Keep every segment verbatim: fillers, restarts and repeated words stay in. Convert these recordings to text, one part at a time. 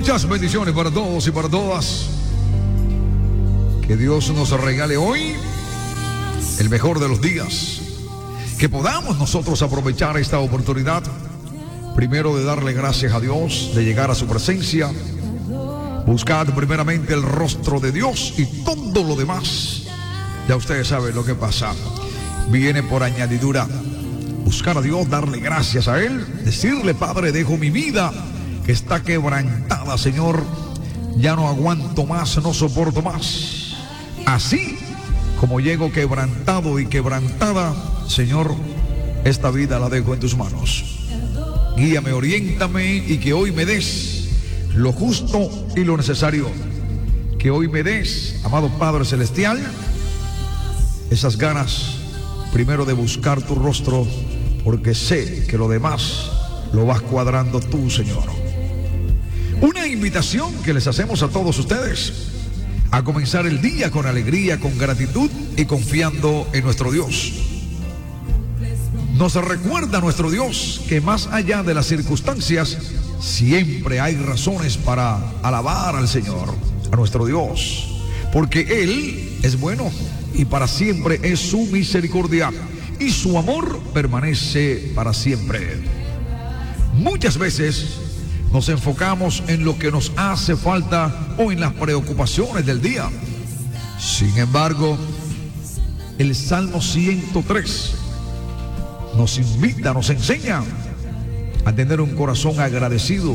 Muchas bendiciones para todos y para todas. Que Dios nos regale hoy el mejor de los días. Que podamos nosotros aprovechar esta oportunidad, primero de darle gracias a Dios, de llegar a su presencia. Buscad primeramente el rostro de Dios y todo lo demás, ya ustedes saben lo que pasa, viene por añadidura. Buscar a Dios, darle gracias a Él, decirle: Padre, dejo mi vida que está quebrantada, Señor, ya no aguanto más, no soporto más. Así como llego quebrantado y quebrantada, Señor, esta vida la dejo en tus manos. Guíame, oriéntame, y que hoy me des lo justo y lo necesario. Que hoy me des, amado Padre Celestial, esas ganas primero de buscar tu rostro, porque sé que lo demás lo vas cuadrando tú, Señor. Una invitación que les hacemos a todos ustedes a comenzar el día con alegría, con gratitud y confiando en nuestro Dios. Nos recuerda nuestro Dios que más allá de las circunstancias siempre hay razones para alabar al Señor, a nuestro Dios, porque Él es bueno y para siempre es su misericordia y su amor permanece para siempre. Muchas veces nos enfocamos en lo que nos hace falta o en las preocupaciones del día. Sin embargo, el Salmo ciento tres nos invita, nos enseña a tener un corazón agradecido.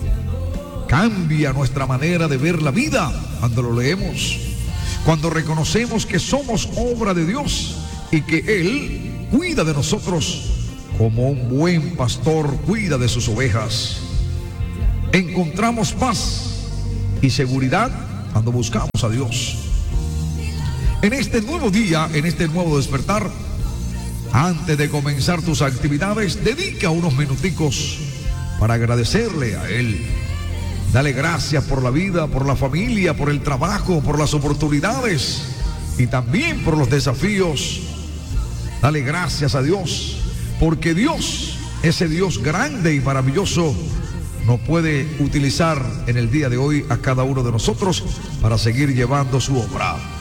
Cambia nuestra manera de ver la vida cuando lo leemos, cuando reconocemos que somos obra de Dios y que Él cuida de nosotros como un buen pastor cuida de sus ovejas. Encontramos paz y seguridad cuando buscamos a Dios. En este nuevo día, en este nuevo despertar, antes de comenzar tus actividades, dedica unos minuticos para agradecerle a Él. Dale gracias por la vida, por la familia, por el trabajo, por las oportunidades y también por los desafíos. Dale gracias a Dios, porque Dios, ese Dios grande y maravilloso, nos puede utilizar en el día de hoy a cada uno de nosotros para seguir llevando su obra.